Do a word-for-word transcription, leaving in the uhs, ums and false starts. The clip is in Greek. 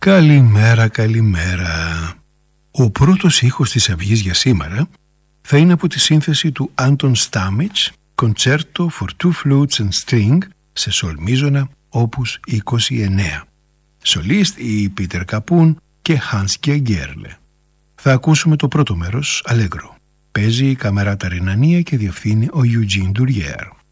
Καλημέρα, καλημέρα. Ο πρώτος ήχος της αυγής για σήμερα θα είναι από τη σύνθεση του Anton Stamitsch Concerto for two flutes and string σε σολ μίζωνα όπους είκοσι εννέα. Σολίστ οι Πίτερ Καπούν και Hans Gerle. Θα ακούσουμε το πρώτο μέρος, Allegro. Παίζει η Καμεράτα Ρινανία και διευθύνει ο Eugene Durier.